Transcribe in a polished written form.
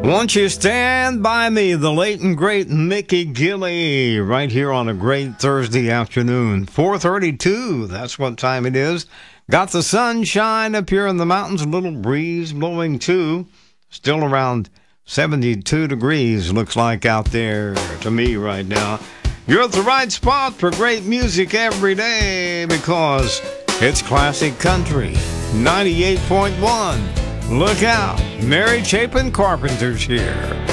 Won't you stand by me, the late and great Mickey Gilley, right here on a great Thursday afternoon. 4:32, that's what time it is. Got the sunshine up here in the mountains, a little breeze blowing too. Still around 72 degrees, looks like out there to me right now. You're at the right spot for great music every day because it's classic country. 98.1. Look out, Mary Chapin Carpenter's here.